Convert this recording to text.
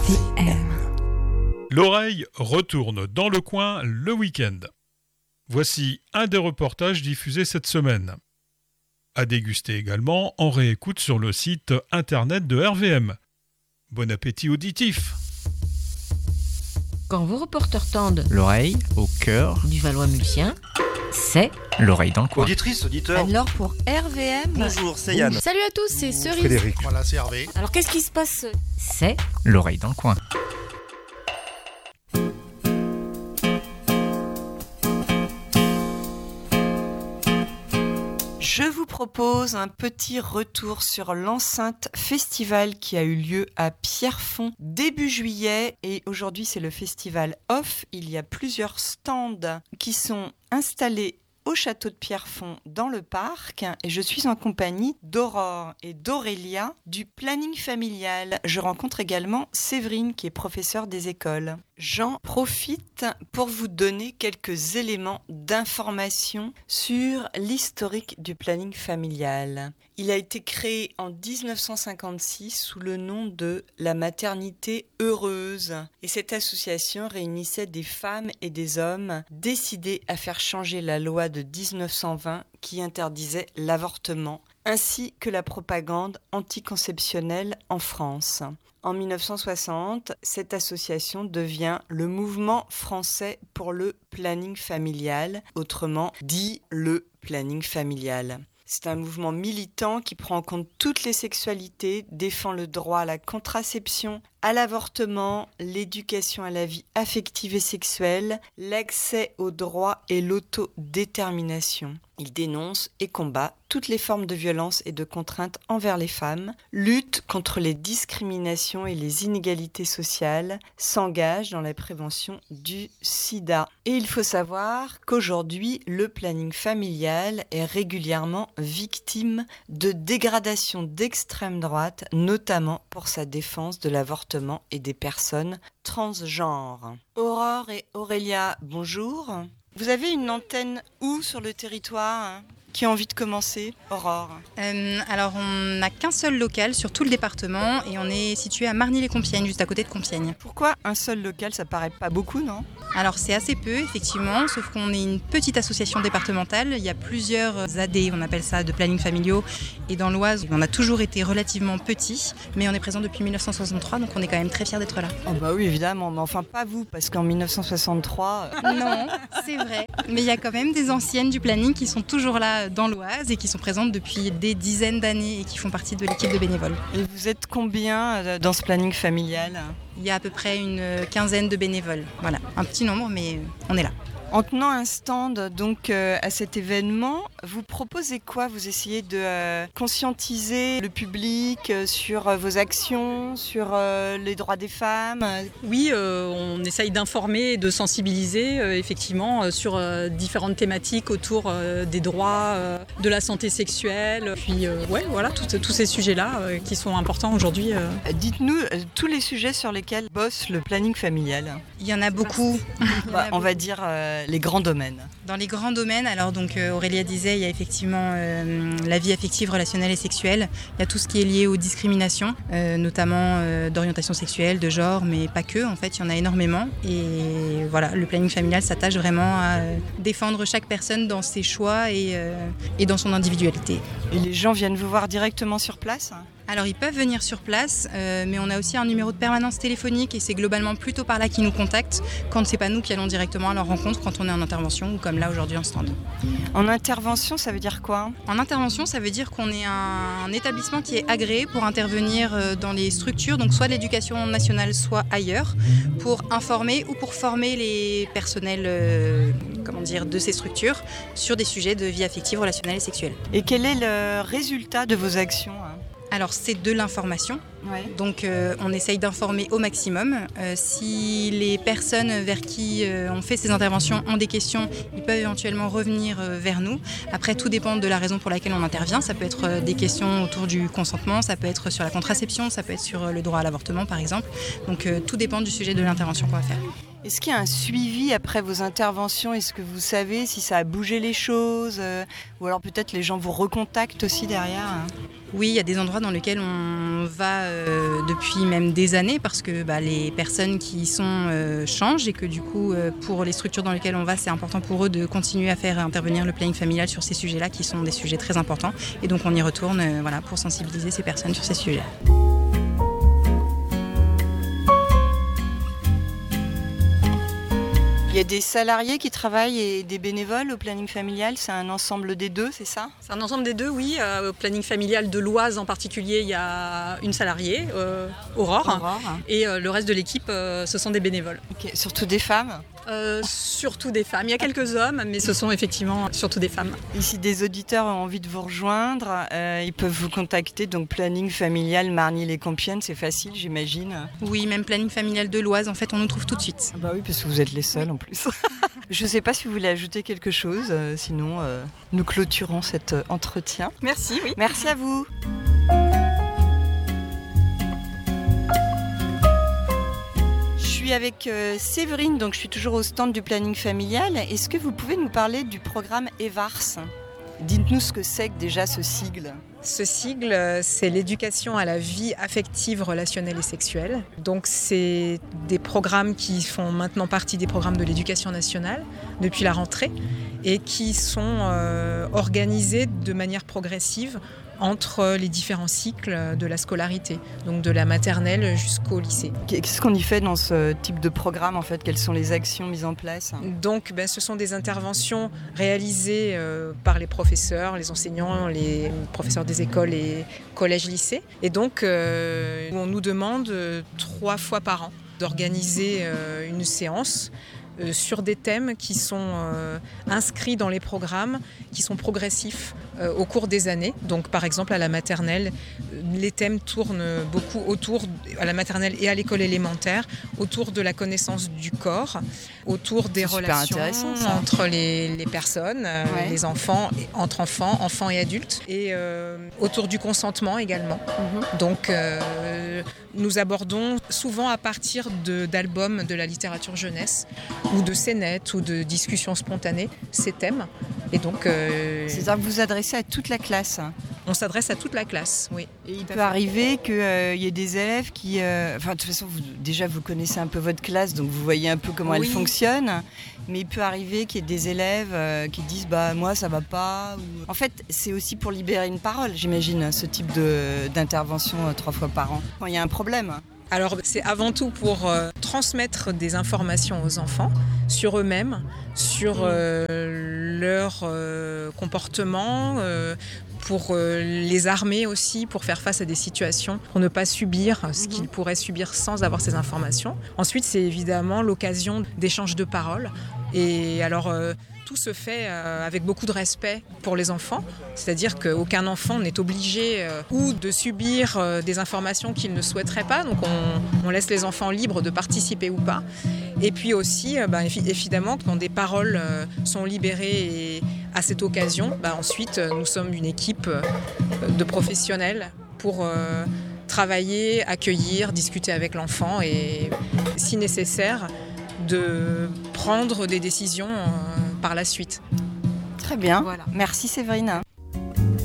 RVM. L'oreille retourne dans le coin le week-end. Voici un des reportages diffusés cette semaine. À déguster également en réécoute sur le site internet de RVM. Bon appétit auditif. Quand vos reporters tendent L'oreille au cœur du Valois-Mulsien, c'est l'oreille dans le coin. Auditrice, auditeur. Alors pour RVM, Bonjour, c'est Yann. Salut à tous, c'est Cerise. Frédéric. Voilà, c'est Hervé. Alors qu'est-ce qui se passe? c'est L'oreille dans le coin. Je vous propose un petit retour sur l'enceinte festival qui a eu lieu à Pierrefonds début juillet, et aujourd'hui c'est le festival Off. Il y a plusieurs stands qui sont installés au château de Pierrefonds dans le parc, et je suis en compagnie d'Aurore et d'Aurélia du planning familial. Je rencontre également Séverine qui est professeure des écoles. J'en profite pour vous donner quelques éléments d'information sur l'historique du planning familial. Il a été créé en 1956 sous le nom de la Maternité Heureuse, et cette association réunissait des femmes et des hommes décidés à faire changer la loi de 1920 qui interdisait l'avortement, ainsi que la propagande anticonceptionnelle en France. En 1960, cette association devient le Mouvement français pour le planning familial, autrement dit le planning familial. C'est un mouvement militant qui prend en compte toutes les sexualités, défend le droit à la contraception, à l'avortement, l'éducation à la vie affective et sexuelle, l'accès aux droits et l'autodétermination. Il dénonce et combat toutes les formes de violence et de contraintes envers les femmes, lutte contre les discriminations et les inégalités sociales, s'engage dans la prévention du sida. Et il faut savoir qu'aujourd'hui, le planning familial est régulièrement victime de dégradations d'extrême droite, notamment pour sa défense de l'avortement et des personnes transgenres. Aurore et Aurélia, bonjour. Vous avez une antenne où sur le territoire ? Qui a envie de commencer? Aurore. Alors, on n'a qu'un seul local sur tout le département et on est situé à Marny-les-Compiègnes, juste à côté de Compiègne. Pourquoi un seul local? Ça paraît pas beaucoup, non? Alors, c'est assez peu, effectivement, sauf qu'on est une petite association départementale. Il y a plusieurs AD, on appelle ça, de planning familiaux. Et dans l'Oise, on a toujours été relativement petit, mais on est présent depuis 1963, donc on est quand même très fiers d'être là. Oh bah oui, évidemment, mais enfin pas vous, parce qu'en 1963... Non, c'est vrai. Mais il y a quand même des anciennes du planning qui sont toujours là dans l'Oise et qui sont présentes depuis des dizaines d'années et qui font partie de l'équipe de bénévoles. Et vous êtes combien dans ce planning familial? Il y a à peu près une quinzaine de bénévoles. Voilà, un petit nombre, mais on est là. En tenant un stand donc à cet événement, vous proposez quoi? Vous essayez de conscientiser le public sur vos actions, sur les droits des femmes? Oui, on essaye d'informer et de sensibiliser effectivement sur différentes thématiques autour des droits, de la santé sexuelle. Puis voilà, tous ces sujets-là qui sont importants aujourd'hui. Dites-nous tous les sujets sur lesquels bosse le planning familial. Il y en a beaucoup. On va dire les grands domaines. Dans les grands domaines, alors donc Aurélia disait, il y a effectivement la vie affective, relationnelle et sexuelle. Il y a tout ce qui est lié aux discriminations, notamment d'orientation sexuelle, de genre, mais pas que. En fait, il y en a énormément. Et voilà, le planning familial s'attache vraiment à défendre chaque personne dans ses choix et dans son individualité. Et les gens viennent vous voir directement sur place ? Alors ils peuvent venir sur place, mais on a aussi un numéro de permanence téléphonique et c'est globalement plutôt par là qu'ils nous contactent quand c'est pas nous qui allons directement à leur rencontre quand on est en intervention ou comme là aujourd'hui en stand. En intervention, ça veut dire quoi? En intervention, ça veut dire qu'on est un établissement qui est agréé pour intervenir dans les structures, donc soit de l'éducation nationale, soit ailleurs, pour informer ou pour former les personnels de ces structures sur des sujets de vie affective, relationnelle et sexuelle. Et quel est le résultat de vos actions? Alors c'est de l'information, ouais. Donc on essaye d'informer au maximum. Si les personnes vers qui on fait ces interventions ont des questions, ils peuvent éventuellement revenir vers nous. Après tout dépend de la raison pour laquelle on intervient. Ça peut être des questions autour du consentement, ça peut être sur la contraception, ça peut être sur le droit à l'avortement par exemple. Donc tout dépend du sujet de l'intervention qu'on va faire. Est-ce qu'il y a un suivi après vos interventions? Est-ce que vous savez si ça a bougé les choses? Ou alors peut-être les gens vous recontactent aussi derrière? Oui, il y a des endroits dans lesquels on va depuis même des années parce que les personnes qui y sont changent et que du coup, pour les structures dans lesquelles on va, c'est important pour eux de continuer à faire intervenir le planning familial sur ces sujets-là qui sont des sujets très importants. Et donc on y retourne pour sensibiliser ces personnes sur ces sujets. Il y a des salariés qui travaillent et des bénévoles au planning familial, c'est un ensemble des deux, c'est ça ? C'est un ensemble des deux, oui. Au planning familial de l'Oise en particulier, il y a une salariée, Aurore. Et le reste de l'équipe, ce sont des bénévoles. Okay. Surtout des femmes ? Surtout des femmes. Il y a quelques hommes, mais ce sont effectivement surtout des femmes. Et si des auditeurs ont envie de vous rejoindre, ils peuvent vous contacter. Donc planning familial Marny-les-Compiègnes, c'est facile, j'imagine. Oui, même planning familial de l'Oise, en fait, on nous trouve tout de suite. Ah bah oui, parce que vous êtes les seuls en plus. Je ne sais pas si vous voulez ajouter quelque chose, sinon nous clôturons cet entretien. Merci, oui. Merci à vous. Je suis avec Séverine, donc je suis toujours au stand du planning familial. Est-ce que vous pouvez nous parler du programme EVARS ? Dites-nous ce que c'est que déjà ce sigle. Ce sigle, c'est l'éducation à la vie affective, relationnelle et sexuelle. Donc c'est des programmes qui font maintenant partie des programmes de l'éducation nationale depuis la rentrée et qui sont organisés de manière progressive entre les différents cycles de la scolarité, donc de la maternelle jusqu'au lycée. Qu'est-ce qu'on y fait dans ce type de programme en fait ? Quelles sont les actions mises en place ? Donc ce sont des interventions réalisées par les professeurs, les enseignants, les professeurs des écoles et collèges-lycées. Et donc on nous demande 3 fois par an d'organiser une séance sur des thèmes qui sont inscrits dans les programmes, qui sont progressifs au cours des années. Donc par exemple à la maternelle, les thèmes tournent beaucoup autour, à la maternelle et à l'école élémentaire, autour de la connaissance du corps, autour des relations entre les personnes, les enfants, entre enfants et adultes, et autour du consentement également. Donc nous abordons souvent à partir d'albums de la littérature jeunesse ou de scénettes ou de discussions spontanées ces thèmes. Et donc, c'est-à-dire que vous vous adressez à toute la classe. On s'adresse à toute la classe, oui. Et il peut arriver qu'il y ait des élèves qui... de toute façon, vous connaissez un peu votre classe, donc vous voyez un peu comment elle fonctionne. Mais il peut arriver qu'il y ait des élèves qui disent « moi, ça va pas ». En fait, c'est aussi pour libérer une parole, j'imagine, ce type d'intervention 3 fois par an. Quand il y a un problème. Alors, c'est avant tout pour transmettre des informations aux enfants sur eux-mêmes, sur leur comportement, pour les armer aussi, pour faire face à des situations, pour ne pas subir ce qu'ils pourraient subir sans avoir ces informations. Ensuite, c'est évidemment l'occasion d'échanges de paroles. Et alors, tout se fait avec beaucoup de respect pour les enfants, c'est-à-dire qu'aucun enfant n'est obligé ou de subir des informations qu'il ne souhaiterait pas, donc on laisse les enfants libres de participer ou pas. Et puis aussi, évidemment, quand des paroles sont libérées et à cette occasion, ensuite nous sommes une équipe de professionnels pour travailler, accueillir, discuter avec l'enfant et, si nécessaire, de prendre des décisions par la suite. Très bien. Voilà. Merci Séverine.